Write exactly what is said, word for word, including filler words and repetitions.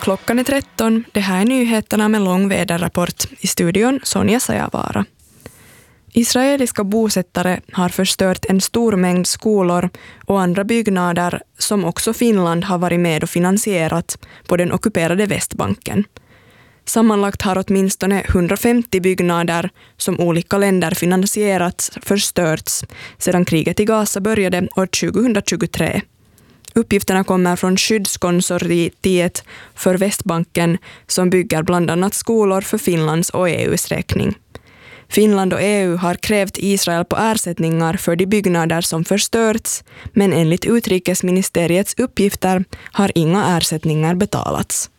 Klockan är tretton. Det här är nyheterna med lång väderrapport. I studion Sonja Sajavara. Israeliska bosättare har förstört en stor mängd skolor och andra byggnader som också Finland har varit med och finansierat på den ockuperade Västbanken. Sammanlagt har åtminstone hundrafemtio byggnader som olika länder finansierat förstörts sedan kriget i Gaza började år tjugohundratjugotre. Uppgifterna kommer från skyddskonsortiet för Västbanken som bygger bland annat skolor för Finlands och E U:s räkning. Finland och E U har krävt Israel på ersättningar för de byggnader som förstörts, men enligt utrikesministeriets uppgifter har inga ersättningar betalats.